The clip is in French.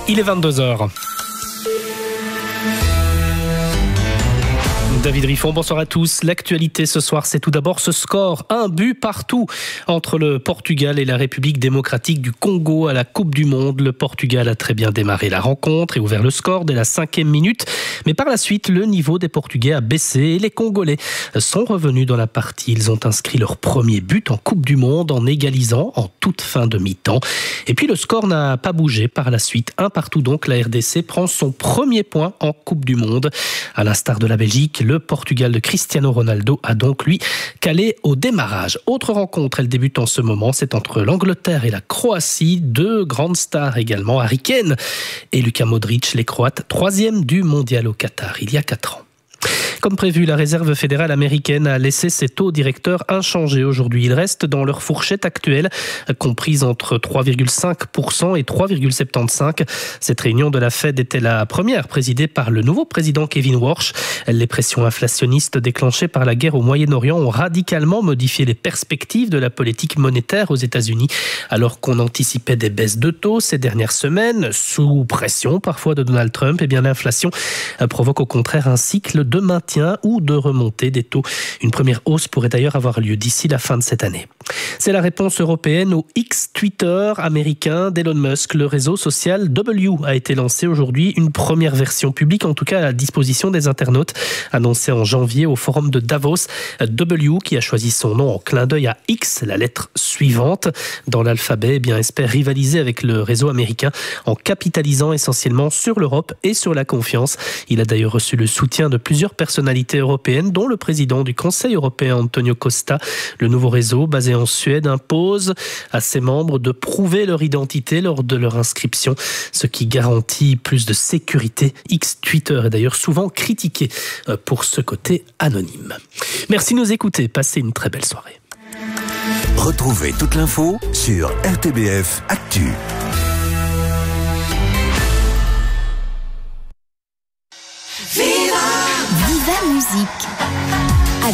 Il est 22h. David Riffon, bonsoir à tous. L'actualité ce soir, c'est tout d'abord ce score. 1 but partout entre le Portugal et la République démocratique du Congo à la Coupe du Monde. Le Portugal a très bien démarré la rencontre et ouvert le score dès la 5e minute. Mais par la suite, le niveau des Portugais a baissé et les Congolais sont revenus dans la partie. Ils ont inscrit leur premier but en Coupe du Monde en égalisant en toute fin de mi-temps. Et puis le score n'a pas bougé par la suite. 1 partout donc, la RDC prend son premier point en Coupe du Monde. À l'instar de la Belgique, le Portugal de Cristiano Ronaldo a donc, lui, calé au démarrage. Autre rencontre, elle débute en ce moment, c'est entre l'Angleterre et la Croatie. 2 grandes stars également, Harry Kane et Luka Modric, les Croates, 3e du mondial au Qatar, il y a 4 ans. Comme prévu, la réserve fédérale américaine a laissé ses taux directeurs inchangés aujourd'hui. Ils restent dans leur fourchette actuelle, comprise entre 3,5% et 3,75%. Cette réunion de la Fed était la première présidée par le nouveau président Kevin Warsh. Les pressions inflationnistes déclenchées par la guerre au Moyen-Orient ont radicalement modifié les perspectives de la politique monétaire aux États-Unis. Alors qu'on anticipait des baisses de taux ces dernières semaines, sous pression parfois de Donald Trump, eh bien l'inflation provoque au contraire un cycle de maintien ou de remontée des taux. Une première hausse pourrait d'ailleurs avoir lieu d'ici la fin de cette année. C'est la réponse européenne au X Twitter américain d'Elon Musk. Le réseau social W a été lancé aujourd'hui, une première version publique, en tout cas à la disposition des internautes, annoncée en janvier au forum de Davos. W, qui a choisi son nom en clin d'œil à X, la lettre suivante dans l'alphabet, espère rivaliser avec le réseau américain en capitalisant essentiellement sur l'Europe et sur la confiance. Il a d'ailleurs reçu le soutien de plusieurs personnalités européennes, dont le président du Conseil européen Antonio Costa. Le nouveau réseau, basé en Suède, impose à ses membres de prouver leur identité lors de leur inscription, ce qui garantit plus de sécurité. X Twitter est d'ailleurs souvent critiqué pour ce côté anonyme. Merci de nous écouter, passez une très belle soirée. Retrouvez toute l'info sur RTBF Actu. Viva Musique.